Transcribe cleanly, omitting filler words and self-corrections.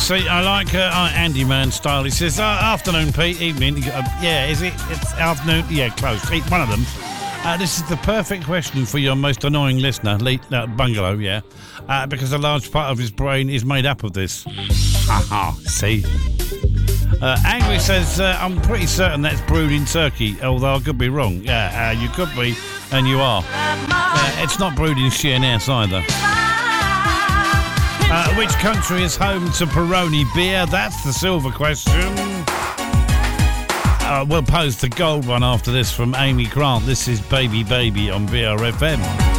see, I like Andy Man style. He says, afternoon, Pete, evening. Yeah, is it? It's afternoon? Yeah, close. One of them. This is the perfect question for your most annoying listener, Bungalow, yeah, because a large part of his brain is made up of this. Haha, see? Angry says, I'm pretty certain that's brewed in Turkey, although I could be wrong. Yeah, you could be, and you are. It's not brewed in Sheerness either. Which country is home to Peroni beer? That's the silver question. We'll pose the gold one after this from Amy Grant. This is Baby Baby on BRFM.